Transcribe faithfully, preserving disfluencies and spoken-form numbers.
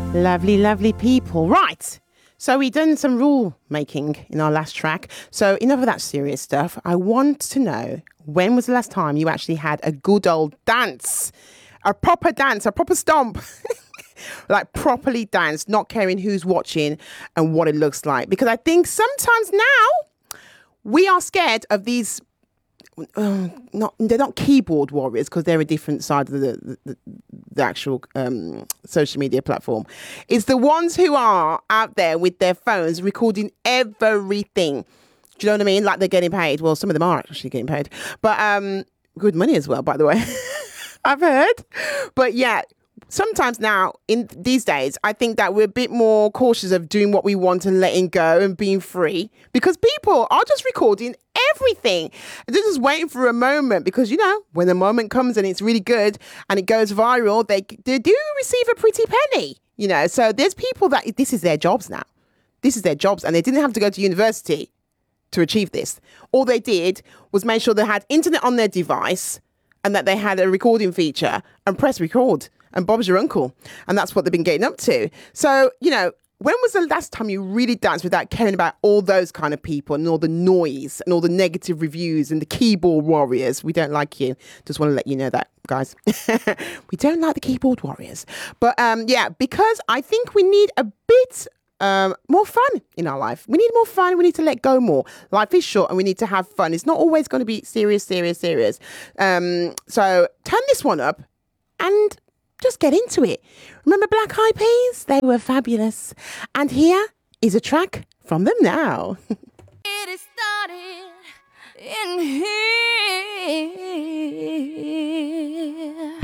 Lovely, lovely people. Right. So we done some rule making in our last track. So enough of that serious stuff. I want to know, when was the last time you actually had a good old dance? A proper dance, a proper stomp. Like properly dance, not caring who's watching and what it looks like. Because I think sometimes now we are scared of these Uh, not they're not keyboard warriors because they're a different side of the the, the actual um, social media platform. It's the ones who are out there with their phones recording everything. Do you know what I mean? Like they're getting paid. Well, some of them are actually getting paid, but um, good money as well, by the way. I've heard. But yeah, sometimes now in these days, I think that we're a bit more cautious of doing what we want and letting go and being free, because people are just recording everything. They're just waiting for a moment, because, you know, when the moment comes and it's really good and it goes viral, they, they do receive a pretty penny, you know. So there's people that this is their jobs now. This is their jobs, and they didn't have to go to university to achieve this. All they did was make sure they had internet on their device and that they had a recording feature and press record. And Bob's your uncle. And that's what they've been getting up to. So, you know, when was the last time you really danced without caring about all those kind of people and all the noise and all the negative reviews and the keyboard warriors? We don't like you. Just want to let you know that, guys. We don't like the keyboard warriors. But um, yeah, because I think we need a bit um, more fun in our life. We need more fun. We need to let go more. Life is short and we need to have fun. It's not always going to be serious, serious, serious. Um, so turn this one up and just get into it. Remember Black Eyed Peas? They were fabulous. And here is a track from them now. It is started in here.